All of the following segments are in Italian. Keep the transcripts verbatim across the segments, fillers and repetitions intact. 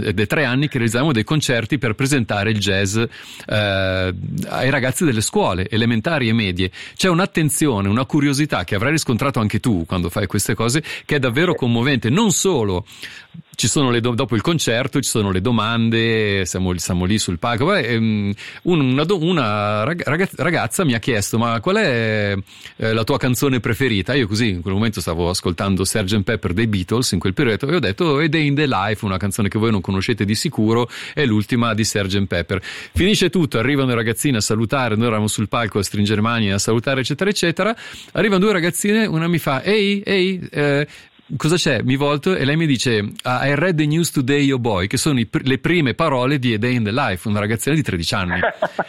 ed è tre anni che realizziamo dei concerti per presentare il jazz eh, ai ragazzi delle scuole elementari e medie. C'è un'attenzione, una curiosità che avrai riscontrato anche tu quando fai queste cose, che è davvero commovente. Non solo ci sono le do- dopo il concerto ci sono le domande, siamo, siamo lì sul palco. Beh, um, una, do- una ragazza, ragazza mi ha chiesto: ma qual è eh, la tua canzone preferita? Io così in quel momento stavo ascoltando sergeant Pepper dei Beatles in quel periodo e ho detto A Day in the Life, una canzone che voi non conoscete di sicuro, è l'ultima di sergeant Pepper. Finisce tutto, arrivano i ragazzini a salutare, noi eravamo sul palco a stringere mani, a salutare eccetera eccetera, arrivano due ragazzine, una mi fa ehi ehi eh, cosa c'è? Mi volto e lei mi dice I read the news today, oh boy, che sono i, le prime parole di A Day in the Life, una ragazzina di tredici anni.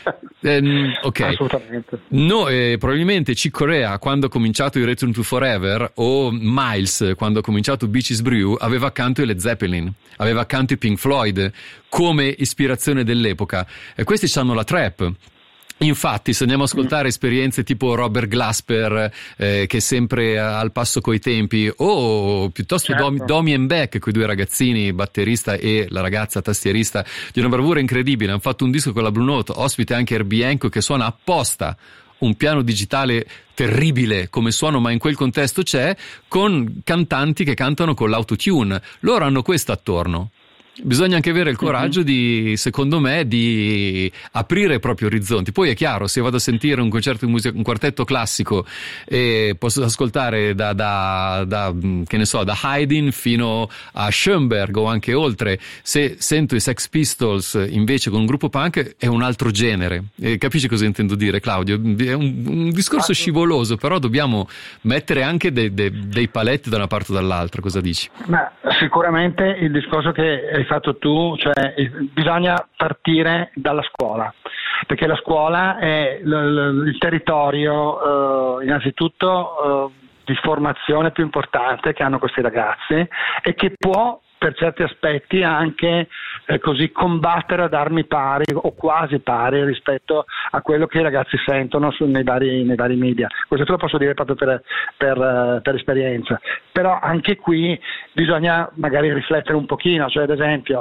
eh, ok, assolutamente. No, eh, probabilmente Chick Corea quando ha cominciato i Return to Forever o Miles quando ha cominciato Beaches Brew aveva accanto i Led Zeppelin, aveva accanto i Pink Floyd come ispirazione dell'epoca, e questi hanno la trap. Infatti se andiamo a ascoltare esperienze tipo Robert Glasper eh, che è sempre al passo coi tempi, o piuttosto certo. Domi, Domi and Beck, quei due ragazzini, batterista e la ragazza tastierista di una bravura incredibile, hanno fatto un disco con la Blue Note, ospite anche Herbie Hancock che suona apposta un piano digitale terribile come suono, ma in quel contesto c'è, con cantanti che cantano con l'autotune. Loro hanno questo attorno. Bisogna anche avere il coraggio di, secondo me, di aprire i propri orizzonti. Poi è chiaro, se vado a sentire un concerto di musica, un quartetto classico, e posso ascoltare da, da, da che ne so, da Haydn fino a Schoenberg o anche oltre. Se sento i Sex Pistols invece con un gruppo punk è un altro genere. E capisci cosa intendo dire, Claudio? È un, un discorso scivoloso, però dobbiamo mettere anche dei, dei, dei paletti da una parte o dall'altra. Cosa dici? Ma sicuramente il discorso che hai fatto tu, cioè bisogna partire dalla scuola, perché la scuola è l- l- il territorio eh, innanzitutto eh, di formazione più importante che hanno questi ragazzi e che può per certi aspetti anche eh, così combattere ad armi pari o quasi pari rispetto a quello che i ragazzi sentono su, nei, vari, nei vari media. Questo te lo posso dire proprio per, per, per esperienza, però anche qui bisogna magari riflettere un pochino, cioè ad esempio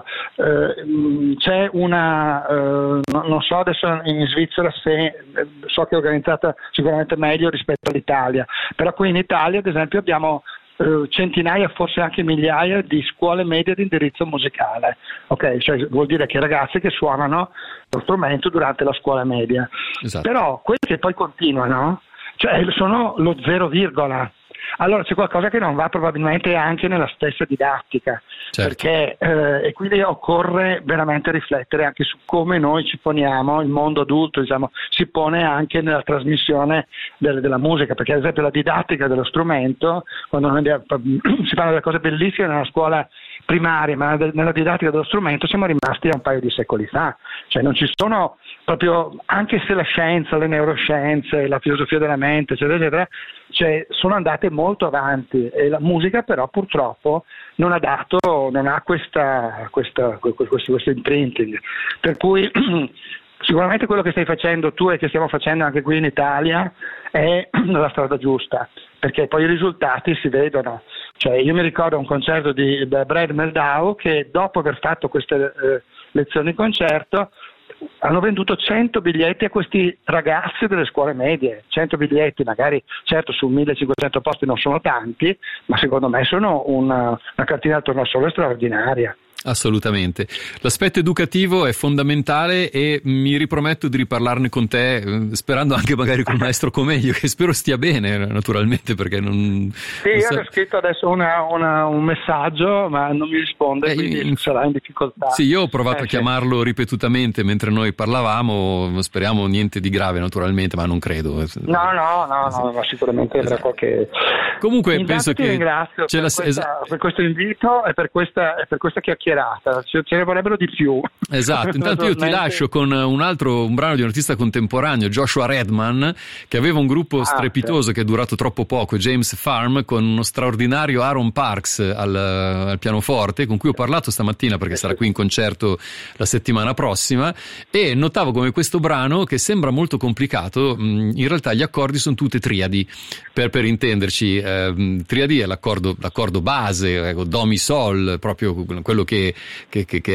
eh, c'è una, eh, non so adesso in Svizzera se so che è organizzata sicuramente meglio rispetto all'Italia, però qui in Italia ad esempio abbiamo centinaia, forse anche migliaia di scuole medie di indirizzo musicale, ok? Cioè vuol dire che ragazzi che suonano lo strumento durante la scuola media. Esatto. Però quelli che poi continuano, cioè sono lo zero virgola. Allora c'è qualcosa che non va probabilmente anche nella stessa didattica, certo. Perché eh, e quindi occorre veramente riflettere anche su come noi ci poniamo, il mondo adulto diciamo si pone anche nella trasmissione del, della musica, perché ad esempio la didattica dello strumento, quando noi, si fanno delle cose bellissime nella scuola primaria, ma nella didattica dello strumento siamo rimasti a un paio di secoli fa, cioè non ci sono proprio, anche se la scienza, le neuroscienze, la filosofia della mente eccetera eccetera, cioè sono andate molto avanti e la musica però purtroppo non ha dato, non ha questa, questa questo, questo imprinting, per cui sicuramente quello che stai facendo tu e che stiamo facendo anche qui in Italia è la strada giusta, perché poi i risultati si vedono. Cioè io mi ricordo un concerto di Brad Meldau che dopo aver fatto queste eh, lezioni concerto hanno venduto cento biglietti a questi ragazzi delle scuole medie, cento biglietti magari, certo su millecinquecento posti non sono tanti, ma secondo me sono una, una cartina al tornasole straordinaria. Assolutamente. L'aspetto educativo è fondamentale e mi riprometto di riparlarne con te, sperando anche magari con il maestro Comeglio, che spero stia bene naturalmente, perché non... Sì, non io sa... ho scritto adesso una, una, un messaggio, ma non mi risponde, eh, quindi in... sarà in difficoltà. Sì, io ho provato eh, a chiamarlo sì. ripetutamente mentre noi parlavamo, speriamo niente di grave naturalmente, ma non credo. No, no, no, no, no sicuramente avrà qualche... Comunque Intanto penso ti che... ringrazio per, la... questa, es... per questo invito e per questa, per questa chiacchierata. Ce ne vorrebbero di più. Esatto, intanto io ti lascio con un altro un brano di un artista contemporaneo, Joshua Redman, che aveva un gruppo ah, strepitoso sì. che è durato troppo poco, James Farm, con uno straordinario Aaron Parks al, al pianoforte, con cui ho parlato stamattina perché sarà qui in concerto la settimana prossima, e notavo come questo brano, che sembra molto complicato, in realtà gli accordi sono tutte triadi, per, per intenderci. Eh, triadi è l'accordo, l'accordo base, ecco, do mi sol, proprio quello che Che, che, che